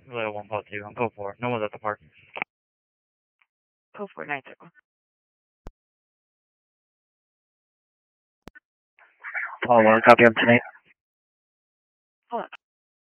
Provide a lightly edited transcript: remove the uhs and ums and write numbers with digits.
Level 1 Paul 2 on code 4. No one's at the park. Code 4, 9 circle. Paul 1, copy on tonight.